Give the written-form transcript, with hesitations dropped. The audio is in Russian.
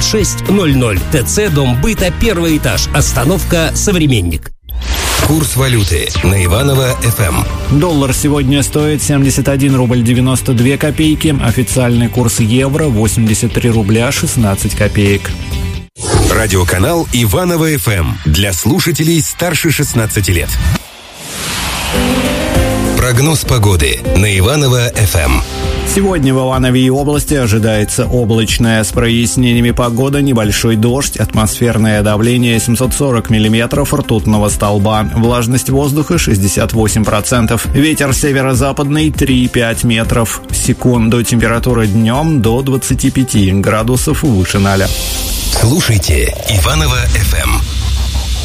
2600. ТЦ «Дом быта», первый этаж. Остановка «Современник». Курс валюты на Иваново-ФМ. Доллар сегодня стоит 71 рубль 92 копейки. Официальный курс евро 83 рубля 16 копеек. Радиоканал Иваново-ФМ для слушателей старше 16 лет. Прогноз погоды на Иваново-ФМ. Сегодня в Иванове и области ожидается облачная с прояснениями погода, небольшой дождь, атмосферное давление 740 миллиметров ртутного столба, влажность воздуха 68%, ветер северо-западный 3,5 метров в секунду, температура днем до 25 градусов выше 0. Слушайте Иваново-ФМ.